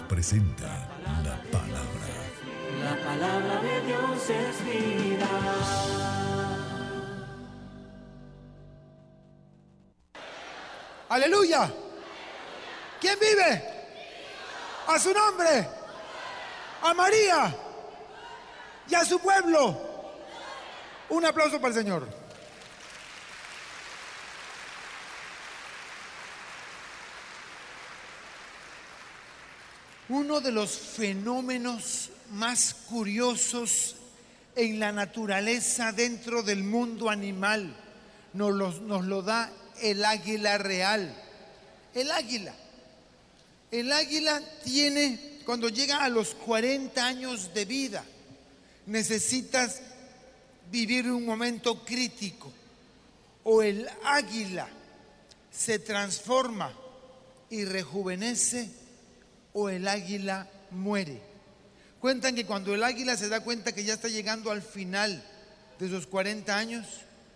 presenta la palabra. La palabra de Dios es vida. ¡Aleluya! ¿Quién vive? A su nombre, a María y a su pueblo. Un aplauso para el Señor. Uno de los fenómenos más curiosos en la naturaleza dentro del mundo animal nos lo da el águila real. El águila tiene, cuando llega a los 40 años de vida, necesitas vivir un momento crítico, o el águila se transforma y rejuvenece, o el águila muere. Cuentan que cuando el águila se da cuenta que ya está llegando al final de sus 40 años,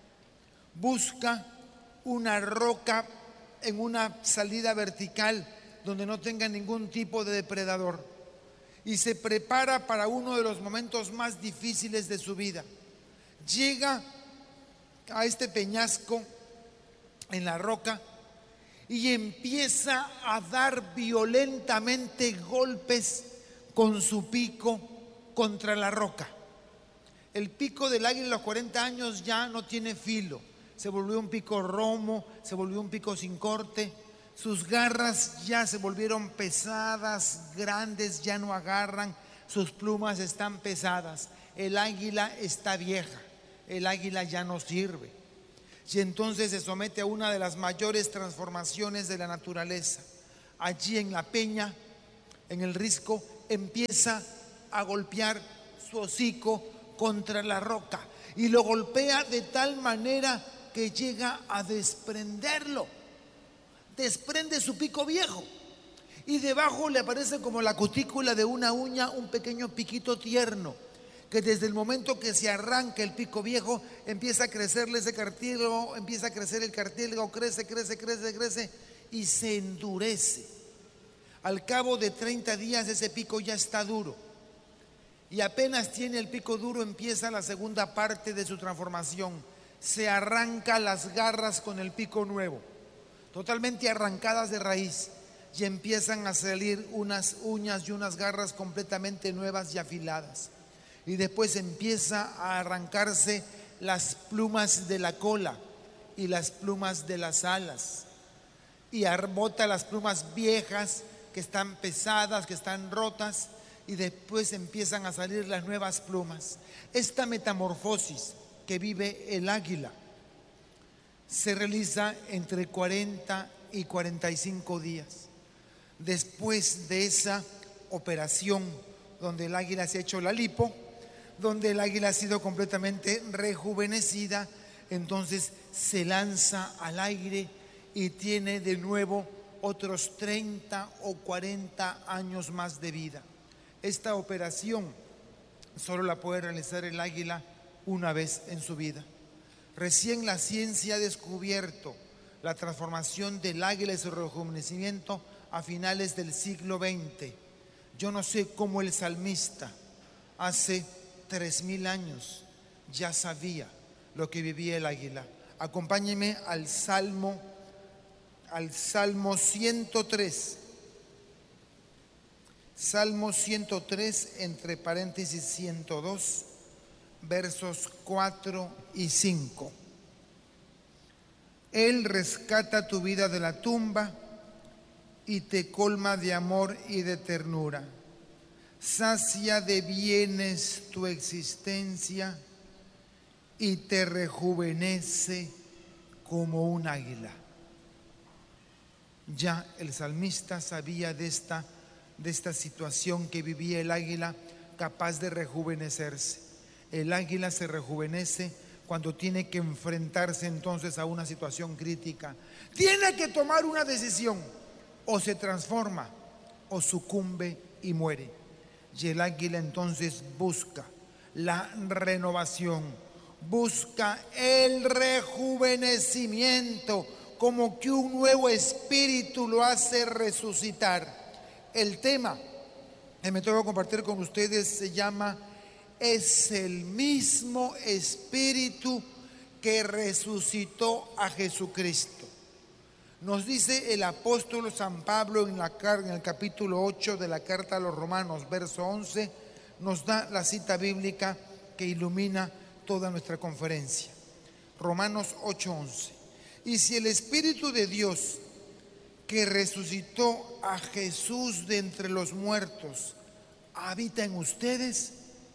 busca una roca en una salida vertical donde no tenga ningún tipo de depredador y se prepara para uno de los momentos más difíciles de su vida. Llega a este peñasco en la roca y empieza a dar violentamente golpes con su pico contra la roca. El pico del águila a los 40 años ya no tiene filo. Se volvió un pico romo, se volvió un pico sin corte. Sus garras ya se volvieron pesadas, grandes, ya no agarran. Sus plumas están pesadas. El águila está vieja. El águila ya no sirve. Y entonces se somete a una de las mayores transformaciones de la naturaleza. Allí en la peña, en el risco, empieza a golpear su hocico contra la roca y lo golpea de tal manera que llega a desprenderlo. Desprende su pico viejo y debajo le aparece como la cutícula de una uña un pequeño piquito tierno, que desde el momento que se arranca el pico viejo empieza a crecerle ese cartílago, empieza a crecer el cartílago, crece y se endurece. Al cabo de 30 días ese pico ya está duro y apenas tiene el pico duro empieza la segunda parte de su transformación. Se arranca las garras con el pico nuevo, totalmente arrancadas de raíz, y empiezan a salir unas uñas y unas garras completamente nuevas y afiladas. Y después empieza a arrancarse las plumas de la cola y las plumas de las alas. Y bota las plumas viejas que están pesadas, que están rotas, y después empiezan a salir las nuevas plumas. Esta metamorfosis que vive el águila se realiza entre 40 y 45 días. Después de esa operación donde el águila se ha hecho la lipo, donde el águila ha sido completamente rejuvenecida, entonces se lanza al aire y tiene de nuevo otros 30 o 40 años más de vida. Esta operación solo la puede realizar el águila una vez en su vida. Recién la ciencia ha descubierto la transformación del águila y su rejuvenecimiento a finales del siglo XX. Yo no sé cómo el salmista hace 3000 años ya sabía lo que vivía el águila. Acompáñenme al Salmo 103. Salmo 103, entre paréntesis 102, versos 4 y 5. Él rescata tu vida de la tumba y te colma de amor y de ternura. Sacia de bienes tu existencia y te rejuvenece como un águila. Ya el salmista sabía de esta situación que vivía el águila, capaz de rejuvenecerse. El águila se rejuvenece cuando tiene que enfrentarse entonces a una situación crítica. Tiene que tomar una decisión: o se transforma o sucumbe y muere. Y el águila entonces busca la renovación, busca el rejuvenecimiento, como que un nuevo espíritu lo hace resucitar. El tema que me tengo que compartir con ustedes se llama "Es el mismo Espíritu que resucitó a Jesucristo". Nos dice el apóstol San Pablo en el capítulo 8 de la carta a los Romanos, verso 11, nos da la cita bíblica que ilumina toda nuestra conferencia. Romanos 8:11. Y si el Espíritu de Dios que resucitó a Jesús de entre los muertos habita en ustedes,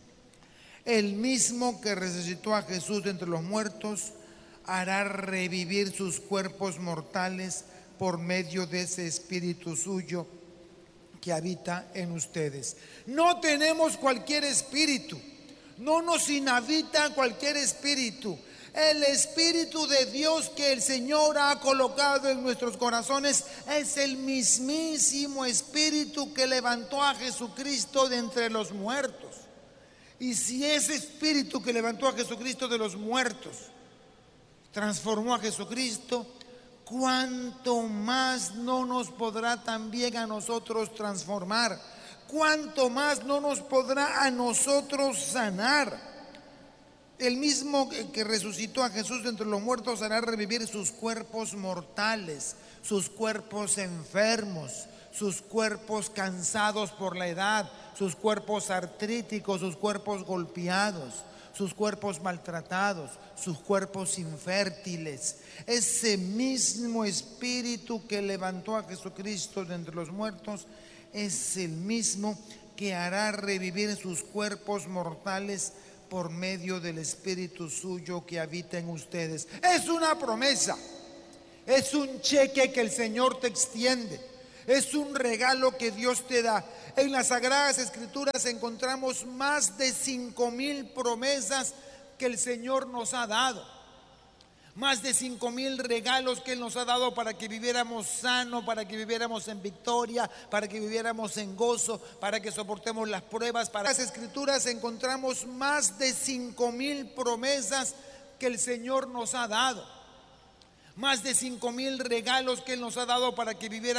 el mismo que resucitó a Jesús de entre los muertos hará revivir sus cuerpos mortales por medio de ese Espíritu suyo que habita en ustedes. No tenemos cualquier espíritu, no nos inhabita cualquier espíritu. El Espíritu de Dios que el Señor ha colocado en nuestros corazones es el mismísimo Espíritu que levantó a Jesucristo de entre los muertos. Y si ese Espíritu que levantó a Jesucristo de los muertos transformó a Jesucristo, ¿cuánto más no nos podrá también a nosotros transformar? ¿Cuánto más no nos podrá a nosotros sanar? El mismo que resucitó a Jesús de entre los muertos hará revivir sus cuerpos mortales, sus cuerpos enfermos, sus cuerpos cansados por la edad, sus cuerpos artríticos, sus cuerpos golpeados, sus cuerpos maltratados, sus cuerpos infértiles. Ese mismo Espíritu que levantó a Jesucristo de entre los muertos es el mismo que hará revivir sus cuerpos mortales por medio del Espíritu suyo que habita en ustedes. Es una promesa, es un cheque que el Señor te extiende, es un regalo que Dios te da. En las Sagradas Escrituras encontramos más de 5,000 promesas que el Señor nos ha dado. Más de 5,000 regalos que Él nos ha dado para que viviéramos sano, para que viviéramos en victoria, para que viviéramos en gozo, para que soportemos las pruebas. Para las Escrituras encontramos más de 5,000 promesas que el Señor nos ha dado. Más de 5,000 regalos que Él nos ha dado para que viviéramos